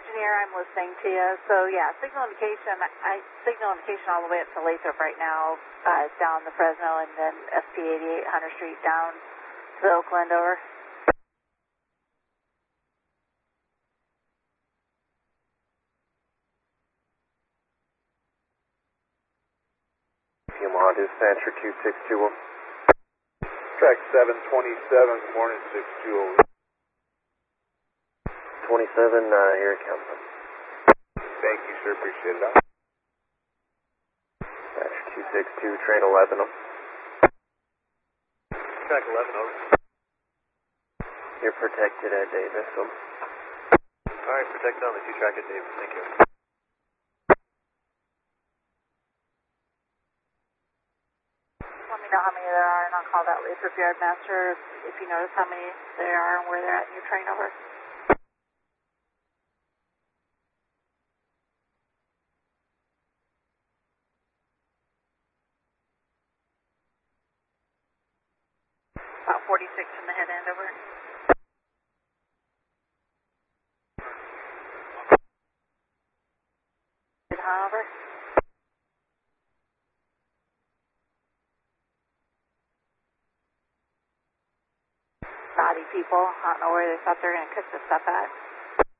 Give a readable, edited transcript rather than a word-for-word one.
engineer, I'm listening to you. So yeah, signal indication. Signal indication all the way up to Lathrop right now, down the Fresno, and then SP 88 Hunter Street down to Oakland. Over. Yamaha dispatcher 2620. Track 727. Good morning, 620. 27, here it comes. Thank you, sir. Appreciate it. Dash 262, train 11. Track 11, over. You're protected at Davis. Alright, protected on the 2 track at Davis. Thank you. Let me know how many there are, and I'll call that Lathrop Yardmaster if you notice how many there are and where they're at in your train. Over. About 46 from the head end. Over. Over. Naughty people. I don't know where they thought they were going to cook this stuff at.